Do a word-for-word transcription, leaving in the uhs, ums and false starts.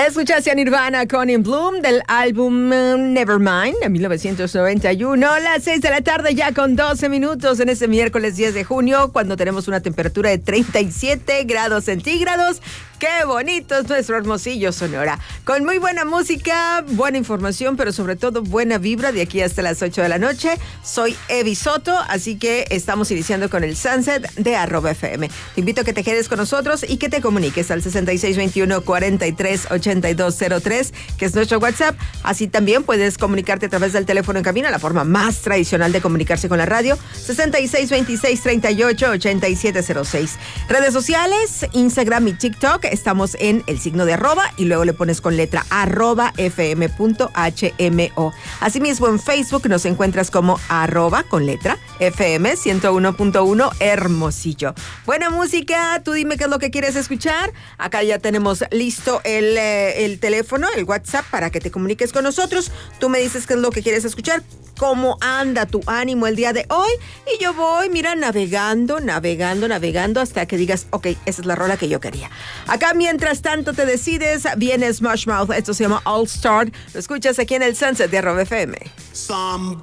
Escuchaste a Nirvana con In Bloom del álbum Nevermind de mil novecientos noventa y uno. Las seis de la tarde ya con doce minutos en este miércoles diez de junio, cuando tenemos una temperatura de treinta y siete grados centígrados. ¡Qué bonito es nuestro Hermosillo, Sonora! Con muy buena música, buena información, pero sobre todo buena vibra de aquí hasta las ocho de la noche. Soy Evi Soto, así que estamos iniciando con el Sunset de arroba F M. Te invito a que te quedes con nosotros y que te comuniques al sesenta y seis veintiuno, cuarenta y tres, ochenta y dos cero tres, que es nuestro WhatsApp. Así también puedes comunicarte a través del teléfono en cabina, la forma más tradicional de comunicarse con la radio, sesenta y seis veintiséis, treinta y ocho, ochenta y siete cero seis. Redes sociales, Instagram y TikTok. Estamos en el signo de arroba y luego le pones con letra arroba fm.hmo. Asimismo en Facebook nos encuentras como arroba con letra fm ciento uno punto uno Hermosillo. Buena música, tú dime qué es lo que quieres escuchar. Acá ya tenemos listo el, eh, el teléfono, el WhatsApp para que te comuniques con nosotros. Tú me dices qué es lo que quieres escuchar, cómo anda tu ánimo el día de hoy y yo voy, mira, navegando, navegando, navegando hasta que digas, ok, esa es la rola que yo quería. Acá mientras tanto te decides, viene Smash Mouth, esto se llama All Star, lo escuchas aquí en el Sunset de arroba F M.